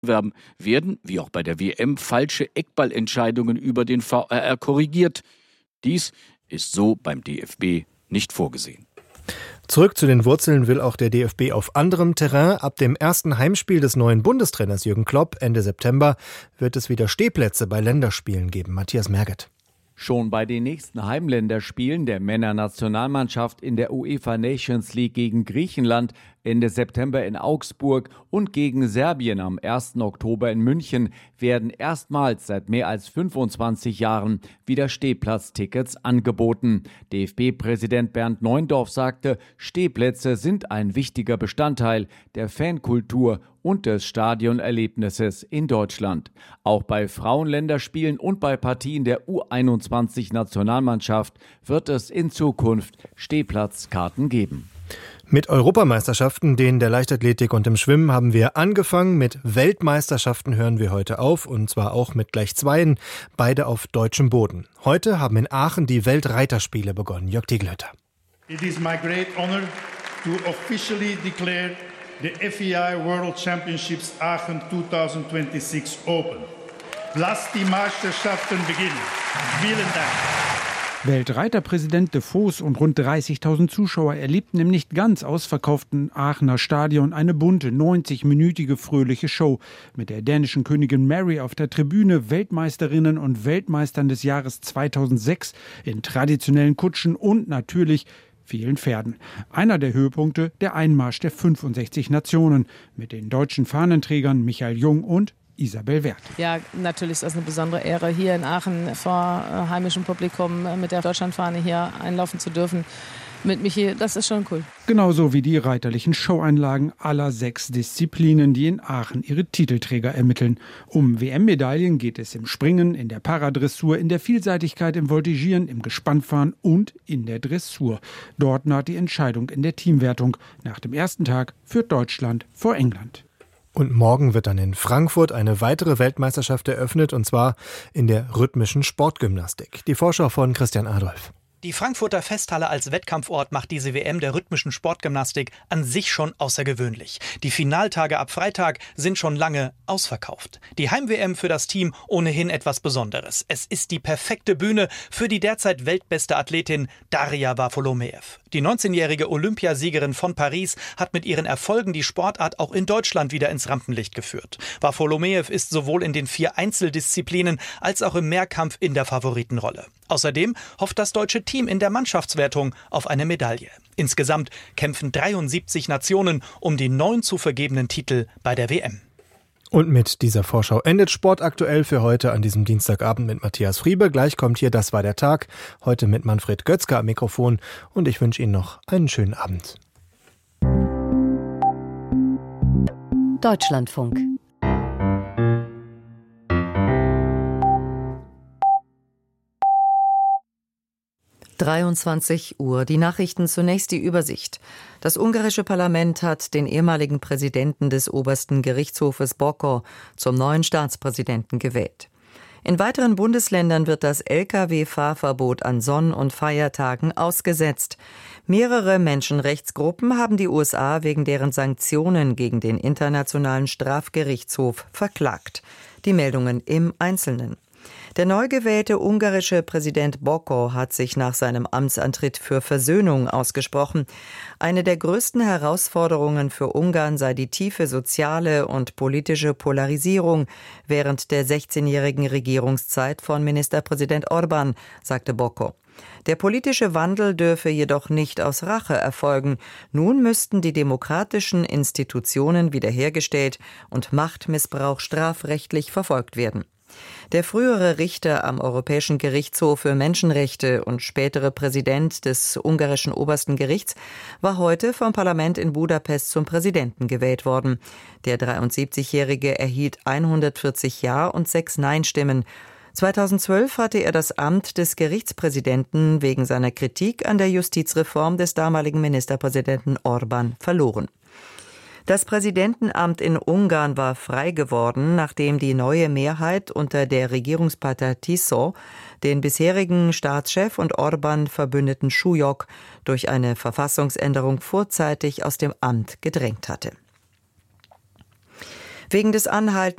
werden, wie auch bei der WM, falsche Eckballentscheidungen über den VAR korrigiert. Dies ist so beim DFB nicht vorgesehen. Zurück zu den Wurzeln will auch der DFB auf anderem Terrain. Ab dem ersten Heimspiel des neuen Bundestrainers Jürgen Klopp Ende September wird es wieder Stehplätze bei Länderspielen geben. Matthias Merget. Schon bei den nächsten Heimländerspielen der Männernationalmannschaft in der UEFA Nations League gegen Griechenland Ende September in Augsburg und gegen Serbien am 1. Oktober in München werden erstmals seit mehr als 25 Jahren wieder Stehplatztickets angeboten. DFB-Präsident Bernd Neuendorf sagte, Stehplätze sind ein wichtiger Bestandteil der Fankultur und des Stadionerlebnisses in Deutschland. Auch bei Frauenländerspielen und bei Partien der U21-Nationalmannschaft wird es in Zukunft Stehplatzkarten geben. Mit Europameisterschaften, denen der Leichtathletik und im Schwimmen, haben wir angefangen. Mit Weltmeisterschaften hören wir heute auf, und zwar auch mit gleich zweien, beide auf deutschem Boden. Heute haben in Aachen die Weltreiterspiele begonnen. Jörg Tieglhötter. It is my great honor to officially declare the FEI World Championships Aachen 2026 open. Lasst die Meisterschaften beginnen. Vielen Dank. Weltreiterpräsident de Vos und rund 30.000 Zuschauer erlebten im nicht ganz ausverkauften Aachener Stadion eine bunte, 90-minütige fröhliche Show mit der dänischen Königin Mary auf der Tribüne, Weltmeisterinnen und Weltmeistern des Jahres 2006 in traditionellen Kutschen und natürlich vielen Pferden. Einer der Höhepunkte, der Einmarsch der 65 Nationen mit den deutschen Fahnenträgern Michael Jung und Isabel Werth. Ja, natürlich ist das eine besondere Ehre, hier in Aachen vor heimischem Publikum mit der Deutschlandfahne hier einlaufen zu dürfen. Mit Michi, das ist schon cool. Genauso wie die reiterlichen Showeinlagen aller 6 Disziplinen, die in Aachen ihre Titelträger ermitteln. Um WM-Medaillen geht es im Springen, in der Paradressur, in der Vielseitigkeit, im Voltigieren, im Gespannfahren und in der Dressur. Dort naht die Entscheidung in der Teamwertung. Nach dem ersten Tag führt Deutschland vor England. Und morgen wird dann in Frankfurt eine weitere Weltmeisterschaft eröffnet, und zwar in der rhythmischen Sportgymnastik. Die Vorschau von Christian Adolf. Die Frankfurter Festhalle als Wettkampfort macht diese WM der rhythmischen Sportgymnastik an sich schon außergewöhnlich. Die Finaltage ab Freitag sind schon lange ausverkauft. Die Heim-WM für das Team ohnehin etwas Besonderes. Es ist die perfekte Bühne für die derzeit weltbeste Athletin Daria Varfolomeev. Die 19-jährige Olympiasiegerin von Paris hat mit ihren Erfolgen die Sportart auch in Deutschland wieder ins Rampenlicht geführt. Varfolomeev ist sowohl in den 4 Einzeldisziplinen als auch im Mehrkampf in der Favoritenrolle. Außerdem hofft das deutsche Team in der Mannschaftswertung auf eine Medaille. Insgesamt kämpfen 73 Nationen um die 9 zu vergebenen Titel bei der WM. Und mit dieser Vorschau endet Sport aktuell für heute an diesem Dienstagabend mit Matthias Friebe. Gleich kommt hier Das war der Tag, heute mit Manfred Götzger am Mikrofon, und ich wünsche Ihnen noch einen schönen Abend. Deutschlandfunk. Uhr. Die Nachrichten, zunächst die Übersicht. Das ungarische Parlament hat den ehemaligen Präsidenten des obersten Gerichtshofes Bokor zum neuen Staatspräsidenten gewählt. In weiteren Bundesländern wird das Lkw-Fahrverbot an Sonn- und Feiertagen ausgesetzt. Mehrere Menschenrechtsgruppen haben die USA wegen deren Sanktionen gegen den Internationalen Strafgerichtshof verklagt. Die Meldungen im Einzelnen. Der neu gewählte ungarische Präsident Bokor hat sich nach seinem Amtsantritt für Versöhnung ausgesprochen. Eine der größten Herausforderungen für Ungarn sei die tiefe soziale und politische Polarisierung während der 16-jährigen Regierungszeit von Ministerpräsident Orbán, sagte Bokor. Der politische Wandel dürfe jedoch nicht aus Rache erfolgen. Nun müssten die demokratischen Institutionen wiederhergestellt und Machtmissbrauch strafrechtlich verfolgt werden. Der frühere Richter am Europäischen Gerichtshof für Menschenrechte und spätere Präsident des ungarischen obersten Gerichts war heute vom Parlament in Budapest zum Präsidenten gewählt worden. Der 73-Jährige erhielt 140 Ja- und 6 Nein-Stimmen. 2012 hatte er das Amt des Gerichtspräsidenten wegen seiner Kritik an der Justizreform des damaligen Ministerpräsidenten Orbán verloren. Das Präsidentenamt in Ungarn war frei geworden, nachdem die neue Mehrheit unter der Regierungspartei TISZO den bisherigen Staatschef und Orbán-Verbündeten Súlyog durch eine Verfassungsänderung vorzeitig aus dem Amt gedrängt hatte. Wegen des anhaltenden